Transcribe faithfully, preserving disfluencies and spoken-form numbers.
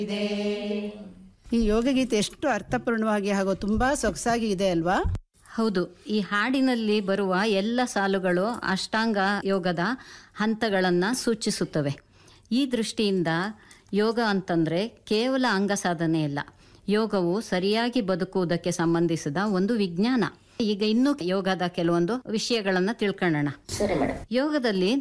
ಈ ಯೋಗ ಗೀತೆ ಎಷ್ಟು ಅರ್ಥಪೂರ್ಣವಾಗಿ ಹಾಗೂ ತುಂಬಾ ಸೊಗಸಾಗಿ ಇದೆ ಅಲ್ವಾ? ಹೌದು, ಈ ಹಾಡಿನಲ್ಲಿ ಬರುವ ಎಲ್ಲ ಸಾಲುಗಳು ಅಷ್ಟಾಂಗ ಯೋಗದ ಹಂತಗಳನ್ನು ಸೂಚಿಸುತ್ತವೆ. ಈ ದೃಷ್ಟಿಯಿಂದ ಯೋಗ ಅಂತಂದರೆ ಕೇವಲ ಅಂಗ ಸಾಧನೆ ಇಲ್ಲ, ಯೋಗವು ಸರಿಯಾಗಿ ಬದುಕುವುದಕ್ಕೆ ಸಂಬಂಧಿಸಿದ ಒಂದು ವಿಜ್ಞಾನ. ಈಗ ಇನ್ನೂ ಯೋಗದ ಕೆಲವೊಂದು ವಿಷಯಗಳನ್ನು ತಿಳ್ಕೊಳ್ಳೋಣ. ಯೋಗದಲ್ಲಿ